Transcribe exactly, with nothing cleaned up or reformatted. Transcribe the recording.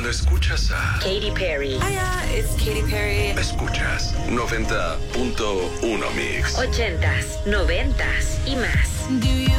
Cuando escuchas a Katy Perry. Hiya, it's Katy Perry. Escuchas noventa punto uno Mix. Ochentas, noventas y más. Do you